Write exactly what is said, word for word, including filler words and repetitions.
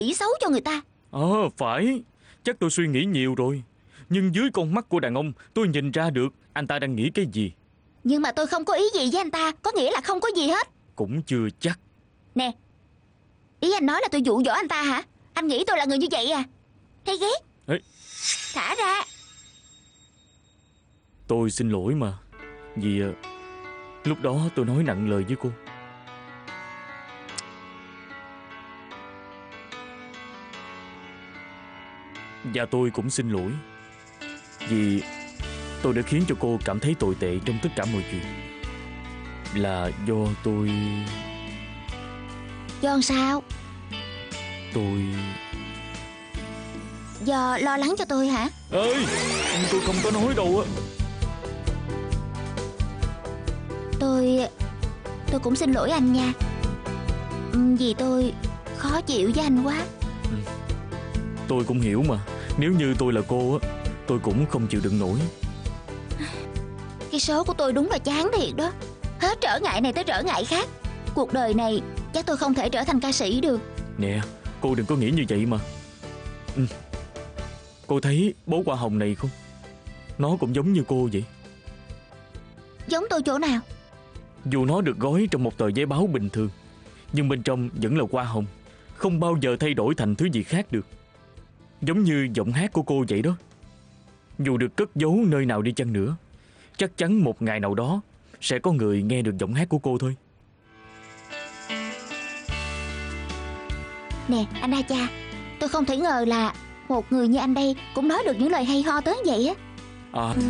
nghĩ xấu cho người ta. Ờ phải, chắc tôi suy nghĩ nhiều rồi. Nhưng dưới con mắt của đàn ông, tôi nhìn ra được anh ta đang nghĩ cái gì. Nhưng mà tôi không có ý gì với anh ta, có nghĩa là không có gì hết. Cũng chưa chắc. Nè, ý anh nói là tôi dụ dỗ anh ta hả? Anh nghĩ tôi là người như vậy à? Thấy ghét. Ê, Thả ra. tôi xin lỗi mà. Vì ờ, lúc đó tôi nói nặng lời với cô. Và tôi cũng xin lỗi vì tôi đã khiến cho cô cảm thấy tồi tệ trong tất cả mọi chuyện. Là do tôi... Do sao? Tôi... Do lo lắng cho tôi hả? Ê, tôi không có nói đâu á. Tôi... Tôi cũng xin lỗi anh nha. Ừm, Vì tôi khó chịu với anh quá. Tôi cũng hiểu mà. Nếu như tôi là cô á, tôi cũng không chịu đựng nổi. Cái số của tôi đúng là chán thiệt đó. Hết trở ngại này tới trở ngại khác. Cuộc đời này chắc tôi không thể trở thành ca sĩ được. Nè, cô đừng có nghĩ như vậy mà. Ừ. Cô thấy bó hoa hồng này không? Nó cũng giống như cô vậy. Giống tôi chỗ nào? Dù nó được gói trong một tờ giấy báo bình thường, nhưng bên trong vẫn là hoa hồng, không bao giờ thay đổi thành thứ gì khác được. Giống như giọng hát của cô vậy đó. Dù được cất giấu nơi nào đi chăng nữa, chắc chắn một ngày nào đó sẽ có người nghe được giọng hát của cô thôi. Nè anh A Cha, tôi không thể ngờ là một người như anh đây cũng nói được những lời hay ho tới vậy á. À